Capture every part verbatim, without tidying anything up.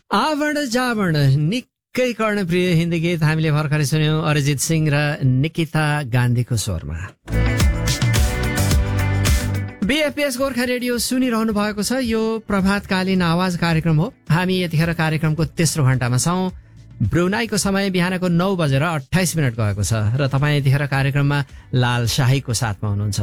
आवण जावण निकै कर्णप्रिय हिन्दी गीत हामीले भर्खरै सुन्यौं अरिजित सिंह र निकिता गान्धीको स्वरमा। बीएफपीएस गोर्खा रेडियो सुनिरहनु भएको छ। यो प्रभातकालीन आवाज कार्यक्रम हो। हामी यतिखेर कार्यक्रमको तेस्रो घण्टामा छौं। ब्रुनाईको समय बिहानको नौ बजेर अठाइस मिनट गएको छ र तपाईँ यतिखेर कार्यक्रममा लाल शाहीको साथमा हुनुहुन्छ।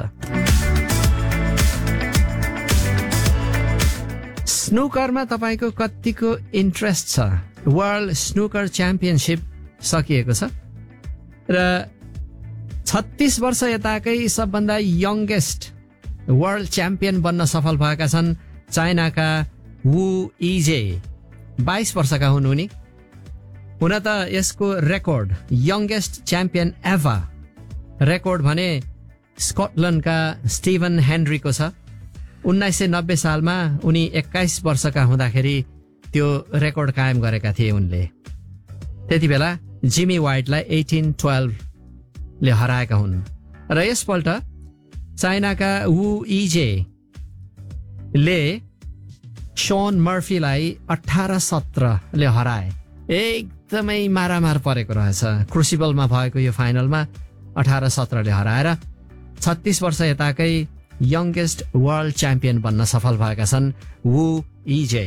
स्नुकरमा तपाईँको कतिको इन्ट्रेस्ट छ? वर्ल्ड स्नुकर च्याम्पियनशिप सकिएको छ र छत्तीस वर्ष यताकै सबभन्दा यंगेस्ट वर्ल्ड च्याम्पियन बन्न सफल भएका छन् चाइनाका वु इजे। बाइस वर्षका हुन् उनी। हुन त यसको record youngest champion ever record भने स्कटल्यान्डका स्टिभन हेनरीको छ। उन्नाइस सय नब्बे सालमा उनी एक्काइस वर्षका हुँदाखेरि त्यो रेकर्ड कायम गरेका थिए उनले। त्यति बेला जिमी वाइटलाई अठार बाह्र ले हराएका हुन् र यसपल्ट चाइनाका वु इजे ले शोन मर्फीलाई अठार सत्र ले हराए। एकदमै मारामार परेको रहेछ। क्रुसिबलमा भएको यो फाइनलमा अठार सत्र ले हराएर छत्तीस वर्ष यताकै यंगेस्ट वर्ल्ड च्याम्पियन बन्न सफल भएका छन् वु इजे।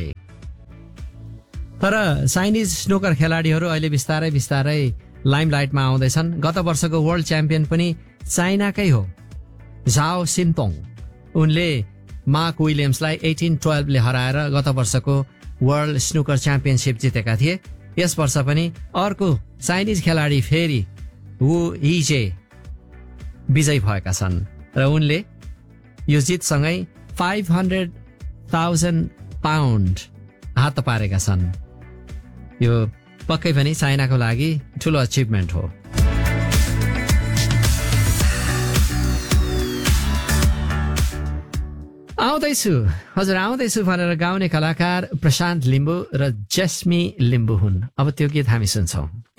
तर चाइनिज स्नुकर खेलाडीहरू अहिले बिस्तारै बिस्तारै लाइमलाइटमा आउँदैछन्। गत वर्षको वर्ल्ड च्याम्पियन पनि चाइनाकै हो, झाओ सिन्तोङ। उनले मार्क विलियम्सलाई अठार बाह्र ले हराएर गत वर्षको वर्ल्ड स्नुकर च्याम्पियनशिप जितेका थिए। यस वर्ष पनि अर्को चाइनिज खेलाडी फेरि वु इजे विजयी भएका छन् र उनले यो जितसँगै पाँच सय हजार पाउन्ड हात पारेका छन्। यो पक्कै पनि चाइनाको लागि ठूलो अचिभमेन्ट हो। आउँदैछु हजुर आउँदैछु भनेर गाउने कलाकार प्रशान्त लिम्बू र जेस्मी लिम्बू हुन्। अब त्यो गीत हामी सुन्छौं।